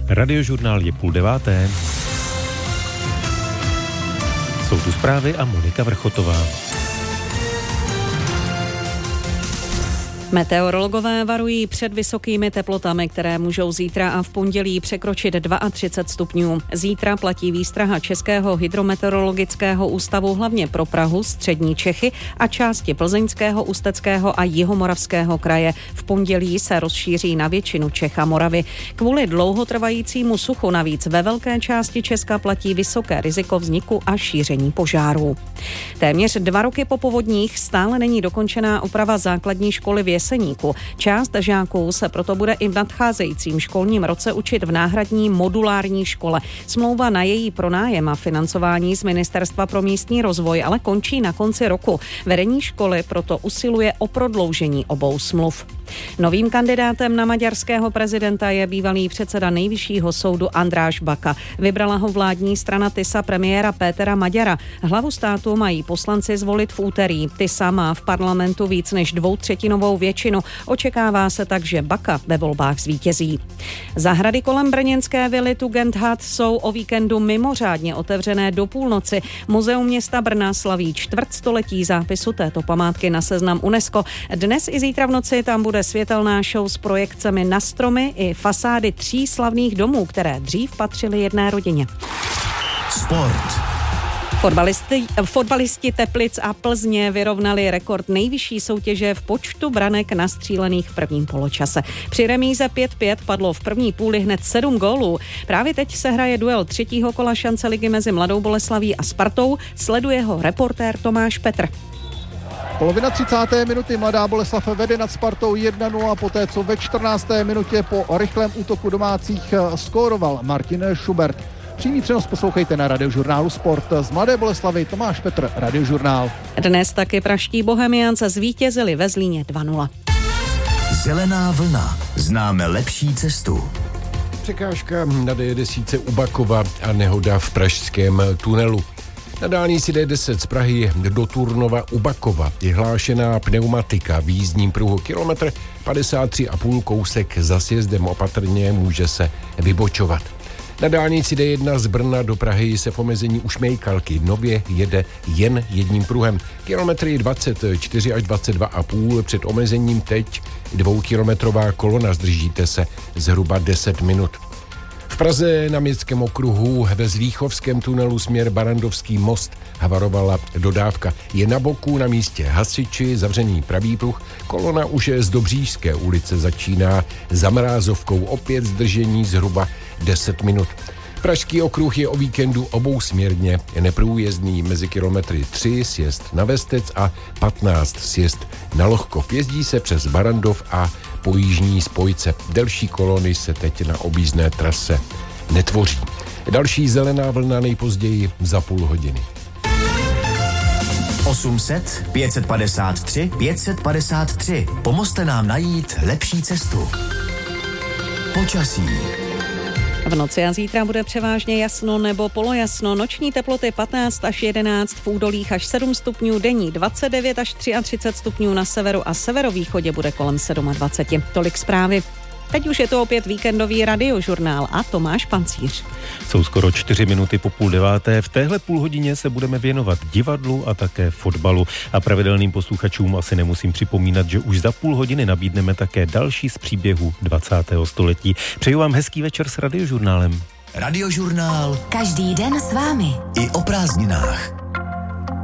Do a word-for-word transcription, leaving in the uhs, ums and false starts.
Radiožurnál je půl deváté. Jsou tu zprávy a Monika Vrchotová. Meteorologové varují před vysokými teplotami, které můžou zítra a v pondělí překročit třicet dva stupňů. Zítra platí výstraha Českého hydrometeorologického ústavu hlavně pro Prahu, střední Čechy a části Plzeňského, Ústeckého a Jihomoravského kraje. V pondělí se rozšíří na většinu Čech a Moravy. Kvůli dlouhotrvajícímu suchu navíc ve velké části Česka platí vysoké riziko vzniku a šíření požárů. Téměř dva roky po povodních stále není dokončená oprava základní školy v Jeseníku. Část žáků se proto bude i v nadcházejícím školním roce učit v náhradní modulární škole. Smlouva na její pronájem a financování z Ministerstva pro místní rozvoj ale končí na konci roku. Vedení školy proto usiluje o prodloužení obou smluv. Novým kandidátem na maďarského prezidenta je bývalý předseda Nejvyššího soudu András Baka. Vybrala ho vládní strana Tisa premiéra Pétera Maďara. Hlavu státu mají poslanci zvolit v úterý. Tisa má v parlamentu víc než dvoutřetinovou většinu. Očekává se tak, že Baka ve volbách zvítězí. Zahrady kolem brněnské vily Tugendhat jsou o víkendu mimořádně otevřené do půlnoci. Muzeum města Brna slaví čtvrtstoletí zápisu této památky na seznam UNESCO. Dnes i zítra v noci tam bude světelná show s projekcemi na stromy i fasády tří slavných domů, které dřív patřily jedné rodině. Sport. Fotbalisti, fotbalisti Teplic a Plzně vyrovnali rekord nejvyšší soutěže v počtu branek nastřílených v prvním poločase. Při remíze pět pět padlo v první půli hned sedm gólů. Právě teď se hraje duel třetího kola šance ligy mezi Mladou Boleslaví a Spartou. Sleduje ho reportér Tomáš Petr. Polovina třicáté minuty Mladá Boleslav vede nad Spartou jedna nula, poté co ve čtrnácté minutě po rychlém útoku domácích skóroval Martin Schubert. Přímý přenos poslouchejte na Radiožurnálu Sport. Z Mladé Boleslavy Tomáš Petr, Radiožurnál. Dnes taky praští Bohemians zvítězili ve Zlíně dva nula. Zelená vlna. Známe lepší cestu. Překážka na D deset u Bakova a nehoda v pražském tunelu. Na dálnici D deset z Prahy do Turnova u Bakova je hlášená pneumatika v jízdním pruhu kilometr padesát tři a půl, kousek za sjezdem opatrně, může se vybočovat. Na dálnici D jedna z Brna do Prahy se v omezení u Šmejkalky nově jede jen jedním pruhem. Kilometry dvacet čtyři až dvacet dva a půl, před omezením teď dvoukilometrová kolona, zdržíte se zhruba deset minut. V Praze na Městském okruhu ve Zlíchovském tunelu směr Barandovský most havarovala dodávka. Je na boku na místě hasiči, zavřený pravý pruh. Kolona už z Dobřížské ulice začíná za Mrázovkou, opět zdržení zhruba deset minut. Pražský okruh je o víkendu obousměrně neprůjezdný, mezi kilometry tři sjezd na Vestec a patnáct sjezd na Lohkov. Jezdí se přes Barandov a po jižní spojce. Delší kolony se teď na objízdné trase netvoří. Další zelená vlna nejpozději za půl hodiny. osm set pět padesát tři pět padesát tři. Pomozte nám najít lepší cestu. Počasí. V noci a zítra bude převážně jasno nebo polojasno. Noční teploty patnáct až jedenáct, v údolích až sedm stupňů, denní dvacet devět až třicet tři stupňů na severu a severovýchodě bude kolem dvacet sedm. Tolik zprávy. Teď už je to opět víkendový Radiožurnál a Tomáš Pancíř. Jsou skoro čtyři minuty po půl deváté. V téhle půlhodině se budeme věnovat divadlu a také fotbalu. A pravidelným posluchačům asi nemusím připomínat, že už za půl hodiny nabídneme také další z příběhů dvacátého století. Přeju vám hezký večer s Radiožurnálem. Radiožurnál. Každý den s vámi. I o prázdninách.